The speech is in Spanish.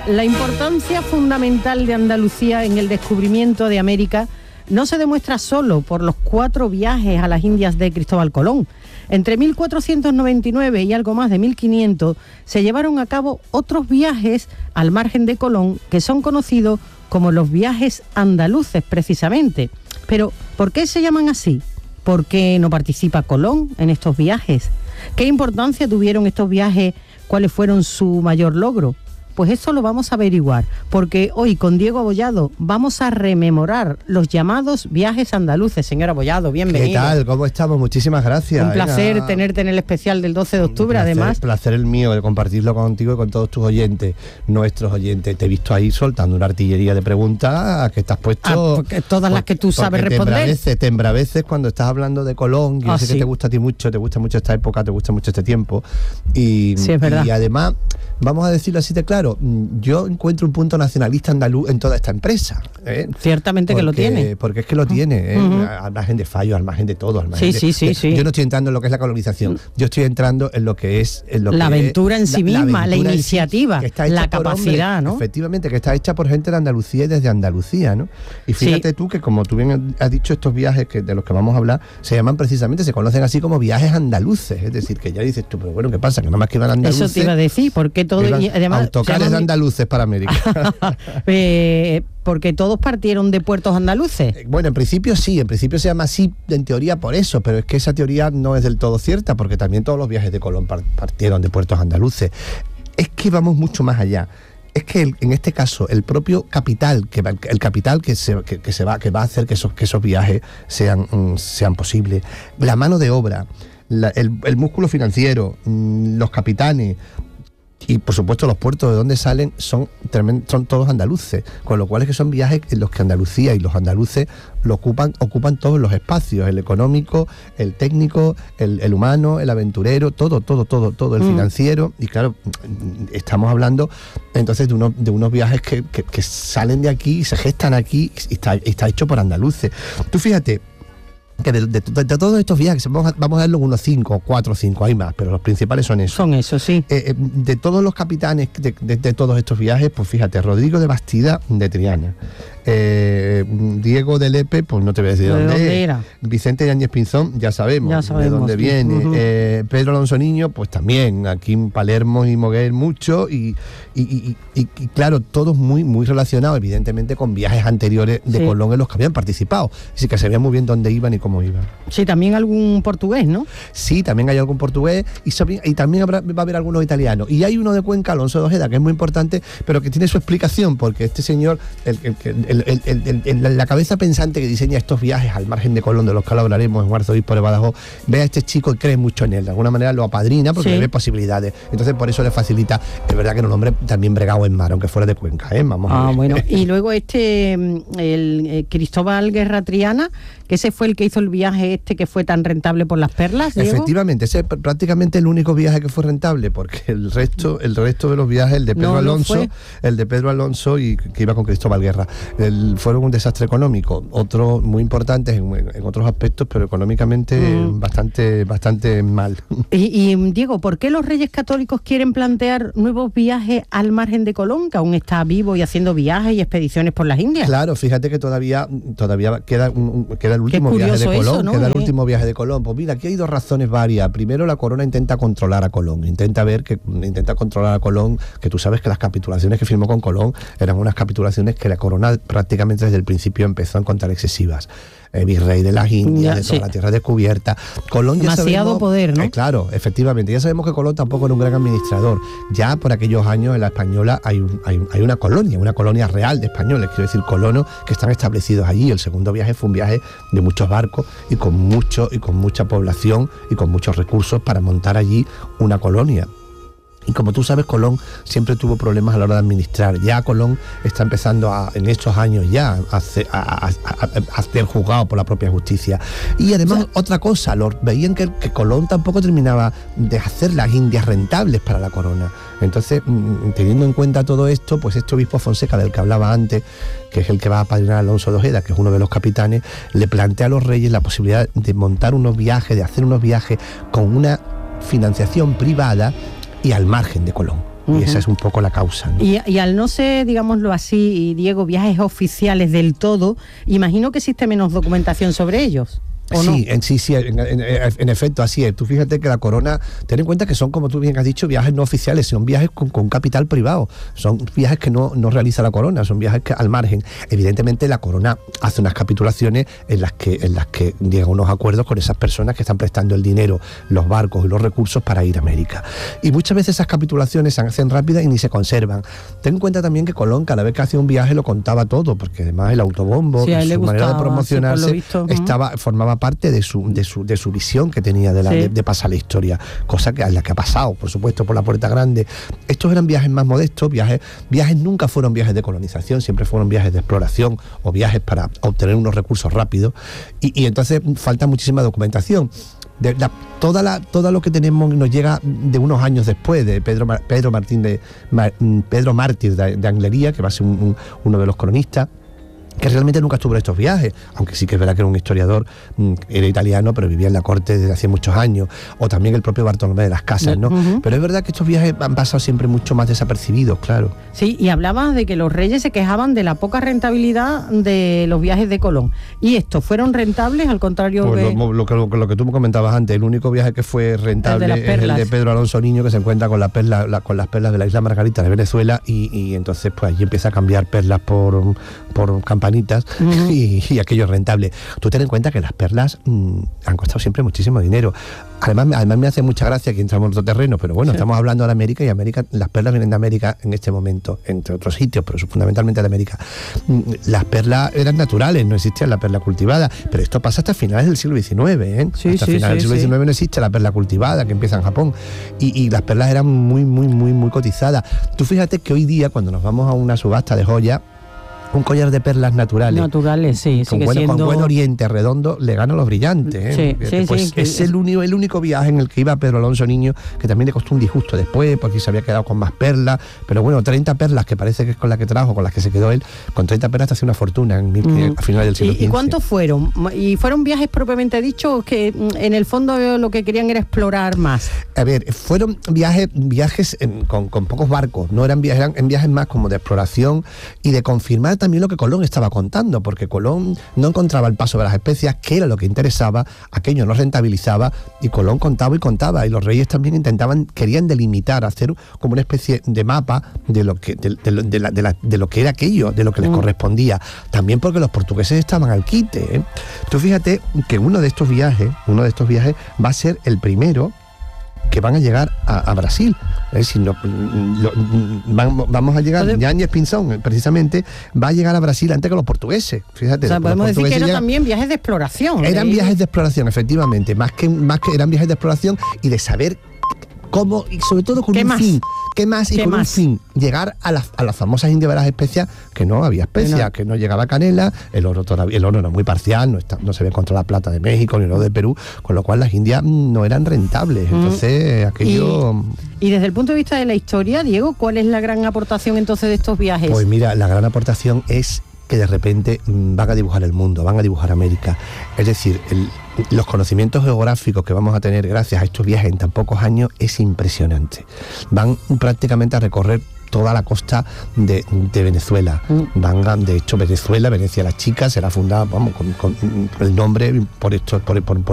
La importancia fundamental de Andalucía en el descubrimiento de América no se demuestra solo por los 4 viajes a las Indias de Cristóbal Colón. Entre 1499 y algo más de 1500 se llevaron a cabo otros viajes al margen de Colón que son conocidos como los viajes andaluces precisamente. Pero, ¿por qué se llaman así? ¿Por qué no participa Colón en estos viajes? ¿Qué importancia tuvieron estos viajes? ¿Cuáles fueron su mayor logro? Pues eso lo vamos a averiguar, porque hoy con Diego Abollado vamos a rememorar los llamados viajes andaluces. Señor Abollado, bienvenido. ¿Qué tal? ¿Cómo estamos? Muchísimas gracias. Un placer tenerte en el especial del 12 de octubre, además. Un placer el mío de compartirlo contigo y con todos tus oyentes, nuestros oyentes. Te he visto ahí soltando una artillería de preguntas que estás puesto... todas las que tú sabes responder. Te embraveces cuando estás hablando de Colón. Yo sé que te gusta a ti mucho, te gusta mucho esta época, te gusta mucho este tiempo. Sí, es verdad. Y además, vamos a decirlo así de claro, yo encuentro un punto nacionalista andaluz en toda esta empresa. Ciertamente que lo tiene. Porque es que lo tiene, al margen de fallos, al margen de todo. Al margen sí. Yo no estoy entrando en lo que es la colonización, yo estoy entrando en lo que es... la aventura en sí misma, la iniciativa, la capacidad, ¿no? Efectivamente, que está hecha por gente de Andalucía y desde Andalucía, ¿no? Y fíjate tú que, como tú bien has dicho, estos viajes de los que vamos a hablar se llaman precisamente, se conocen así como viajes andaluces. Es decir, que ya dices tú, pero bueno, ¿qué pasa? Que nada más que van andaluces... Eso te iba a decir, porque todo... Y además, autocares de andaluces para América. Porque todos partieron de puertos andaluces. Bueno, en principio sí, en principio se llama así en teoría por eso, pero es que esa teoría no es del todo cierta, porque también todos los viajes de Colón partieron de puertos andaluces. Es que vamos mucho más allá. Es que en este caso el propio capital, que va a hacer que esos viajes sean posibles, la mano de obra, el músculo financiero, los capitanes y por supuesto los puertos de donde salen son todos andaluces, con lo cual es que son viajes en los que Andalucía y los andaluces ocupan todos los espacios, el económico, el técnico, el humano, el aventurero, todo, el financiero. Y claro, estamos hablando entonces de unos viajes que salen de aquí y se gestan aquí y está hecho por andaluces. Tú fíjate que de todos estos viajes, vamos a darle unos 5, 4 o 5, hay más, pero los principales son esos. Son esos, sí. De todos los capitanes de todos estos viajes, pues fíjate, Rodrigo de Bastida, de Triana. Diego de Lepe, pues no te voy a decir de dónde era. Vicente Yáñez Pinzón, ya sabemos de dónde viene. Pedro Alonso Niño, pues también, aquí en Palermo y Moguer mucho, y claro, todos muy relacionados, evidentemente, con viajes anteriores de Colón en los que habían participado. Así que sabían muy bien dónde iban y cómo iban. Sí, también algún portugués, ¿no? Sí, también hay algún portugués y también va a haber algunos italianos. Y hay uno de Cuenca, Alonso de Ojeda, que es muy importante, pero que tiene su explicación, porque este señor, la cabeza pensante que diseña estos viajes al margen de Colón, de los que hablaremos, en arzobispo de Badajoz, ve a este chico y cree mucho en él, de alguna manera lo apadrina porque le ve posibilidades, entonces por eso le facilita. Es verdad que era un hombre también bregado en mar, aunque fuera de Cuenca, vamos a ver. Bueno, y luego el Cristóbal Guerra Triana, que ese fue el que hizo el viaje que fue tan rentable por las perlas, Diego. Efectivamente, ese es prácticamente el único viaje que fue rentable, porque el resto de los viajes, el de Pedro Alonso y que iba con Cristóbal Guerra, fueron un desastre económico, otros muy importantes en otros aspectos, pero económicamente bastante mal. Y Diego, ¿por qué los Reyes Católicos quieren plantear nuevos viajes al margen de Colón, que aún está vivo y haciendo viajes y expediciones por las Indias? Claro, fíjate que todavía queda el último viaje de Colón, eso, ¿no? Queda el último viaje de Colón. Pues mira, aquí hay dos razones varias. Primero, la corona intenta controlar a Colón, que tú sabes que las capitulaciones que firmó con Colón eran unas capitulaciones que la corona prácticamente desde el principio empezó a encontrar excesivas. Virrey de las Indias, de toda la tierra descubierta. Colón demasiado poder, ¿no? Claro, efectivamente. Ya sabemos que Colón tampoco era un gran administrador. Ya por aquellos años en la Española hay una colonia real de españoles, quiero decir, colonos que están establecidos allí. El segundo viaje fue un viaje de muchos barcos y con mucha población y con muchos recursos para montar allí una colonia. Y como tú sabes, Colón siempre tuvo problemas a la hora de administrar. Ya Colón está empezando en estos años ya a ser juzgado por la propia justicia. Y además, otra cosa, veían que Colón tampoco terminaba de hacer las Indias rentables para la corona. Entonces, teniendo en cuenta todo esto, pues este obispo Fonseca del que hablaba antes, que es el que va a apadrinar a Alonso de Ojeda, que es uno de los capitanes, le plantea a los reyes la posibilidad de montar unos viajes, de hacer unos viajes con una financiación privada y al margen de Colón. Y esa es un poco la causa, ¿no? Y al no ser, digámoslo así, Diego, viajes oficiales del todo, imagino que existe menos documentación sobre ellos. Sí, en efecto, así es. Tú fíjate que la corona, ten en cuenta que son, como tú bien has dicho, viajes no oficiales, son viajes con capital privado, son viajes que no realiza la corona, son viajes que al margen. Evidentemente la corona hace unas capitulaciones en las que llega a unos acuerdos con esas personas que están prestando el dinero, los barcos y los recursos para ir a América. Y muchas veces esas capitulaciones se hacen rápidas y ni se conservan. Ten en cuenta también que Colón cada vez que hacía un viaje lo contaba todo, porque además el autobombo, su manera de promocionarse, formaba parte de su visión que tenía de pasar la historia, cosa que a la que ha pasado, por supuesto, por la Puerta Grande. Estos eran viajes más modestos, viajes nunca fueron viajes de colonización, siempre fueron viajes de exploración o viajes para obtener unos recursos rápidos, y entonces falta muchísima documentación. Todo lo que tenemos nos llega de unos años después, de Pedro Mártir de Anglería, que va a ser uno de los cronistas, que realmente nunca estuvo en estos viajes, aunque sí que es verdad que era un historiador, era italiano, pero vivía en la corte desde hace muchos años, o también el propio Bartolomé de las Casas, ¿no? Pero es verdad que estos viajes han pasado siempre mucho más desapercibidos, claro. Sí, y hablabas de que los reyes se quejaban de la poca rentabilidad de los viajes de Colón. ¿Y estos fueron rentables, al contrario pues lo que tú me comentabas antes? El único viaje que fue rentable es el de Pedro Alonso Niño, que se encuentra con las perlas de la isla Margarita de Venezuela, y entonces pues allí empieza a cambiar perlas por campanitas, y aquello es rentable. Tú ten en cuenta que las perlas han costado siempre muchísimo dinero. Además me hace mucha gracia que entramos en otro terreno, pero bueno, estamos hablando de América, y las perlas vienen de América en este momento, entre otros sitios, pero fundamentalmente de América. Las perlas eran naturales, no existía la perla cultivada, pero esto pasa hasta finales del siglo XIX, hasta finales del siglo XIX no existe la perla cultivada, que empieza en Japón, y las perlas eran muy cotizadas. Tú fíjate que hoy día, cuando nos vamos a una subasta de joyas, un collar de perlas naturales, sí, con buen oriente redondo, le gana a los brillantes, es el único viaje en el que iba Pedro Alonso Niño, que también le costó un disgusto después, porque se había quedado con más perlas, pero bueno, 30 perlas, que parece que es con las que trajo, con las que se quedó él, con 30 perlas te hace una fortuna a finales del siglo XV. ¿Y cuántos fueron? ¿Y fueron viajes propiamente dichos, que en el fondo lo que querían era explorar más? A ver, fueron viajes con pocos barcos, no eran viajes más como de exploración y de confirmar también lo que Colón estaba contando, porque Colón no encontraba el paso de las especias, que era lo que interesaba, aquello no rentabilizaba, y Colón contaba, y los reyes también querían delimitar, hacer como una especie de mapa de lo que era aquello, de lo que les correspondía, también porque los portugueses estaban al quite, Tú fíjate que uno de estos viajes va a ser el primero que van a llegar a Brasil. Es decir, vamos a llegar, Yáñez Pinzón precisamente va a llegar a Brasil antes que los portugueses. Fíjate, o sea, podemos decir que eran también viajes de exploración. Eran viajes de exploración, efectivamente, más que eran viajes de exploración y de saber cómo, y sobre todo con un fin. ¿Qué más? Y con un fin, llegar a las famosas Indias de las especias, que no había especias, que no llegaba canela, el oro era muy parcial, no se había encontrado la plata de México ni el oro de Perú, con lo cual las Indias no eran rentables. Entonces, aquello... Y desde el punto de vista de la historia, Diego, ¿cuál es la gran aportación entonces de estos viajes? Pues mira, la gran aportación es que de repente van a dibujar el mundo, van a dibujar América. Es decir, los conocimientos geográficos que vamos a tener gracias a estos viajes en tan pocos años es impresionante. Van prácticamente a recorrer toda la costa de Venezuela. De hecho, Venecia la Chica será fundada, con el nombre por